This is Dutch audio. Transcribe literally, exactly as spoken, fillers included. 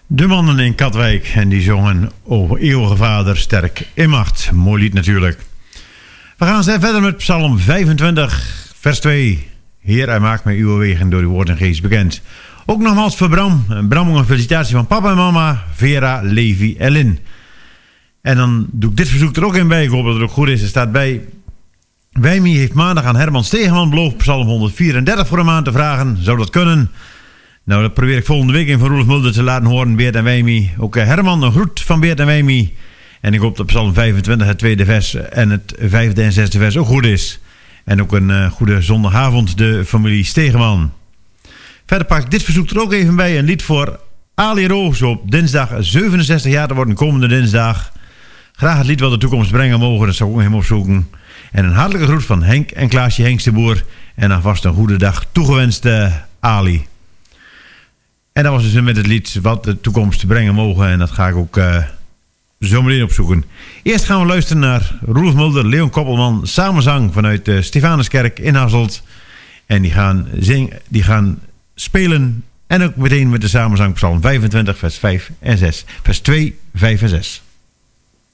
De mannen in Katwijk en die zongen over eeuwige vader sterk in macht. Mooi lied natuurlijk. We gaan verder met Psalm vijfentwintig vers twee. Heer, hij maakt mij uw wegen door uw woord en geest bekend. Ook nogmaals voor Bram. Bram, een felicitatie van papa en mama, Vera, Levi en Lin. En dan doe ik dit verzoek er ook in bij. Ik hoop dat het ook goed is. Er staat bij: Wijmie heeft maandag aan Herman Stegeman beloofd Psalm honderdvierendertig voor een maand te vragen. Zou dat kunnen? Nou, dat probeer ik volgende week in van Roelof Mulder te laten horen, Beert en Wijmie. Ook Herman, een groet van Beert en Wijmie. En ik hoop dat Psalm vijfentwintig, het tweede vers en het vijfde en zesde vers ook goed is. En ook een uh, goede zondagavond, de familie Stegeman. Verder pak ik dit verzoek er ook even bij. Een lied voor Ali Roos op dinsdag zevenenzestig jaar te worden, komende dinsdag. Graag het lied wat de toekomst brengen mogen, dat zou ik ook nog even opzoeken. En een hartelijke groet van Henk en Klaasje Hengsteboer. En alvast een goede dag toegewenst, uh, Ali. En dat was dus met het lied wat de toekomst brengen mogen. En dat ga ik ook uh, zo meteen opzoeken. Eerst gaan we luisteren naar Roelof Mulder, Leon Koppelman, samenzang vanuit de Stefanuskerk in Hasselt. En die gaan, zing, die gaan spelen en ook meteen met de samenzang Psalm vijfentwintig vers vijf en zes. Vers twee, vijf en zes.